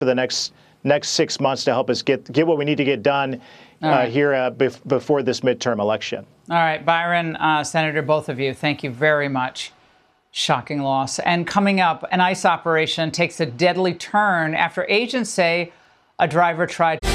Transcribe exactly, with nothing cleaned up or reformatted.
for the next next six months to help us get get what we need to get done uh, right. here uh, bef- before this midterm election. All right, Byron, uh, Senator, both of you, thank you very much. Shocking loss. And coming up, an ICE operation takes a deadly turn after agents say a driver tried